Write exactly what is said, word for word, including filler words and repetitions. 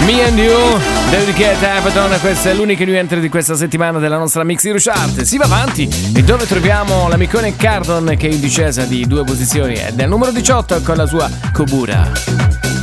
Me and You, Dedicate Abaddon. Questa è l'unica new entry di questa settimana della nostra Mix Hero Chart. Si va avanti e dove troviamo l'amicone Cardon che è in discesa di due posizioni ed è al numero diciotto con la sua Kobura.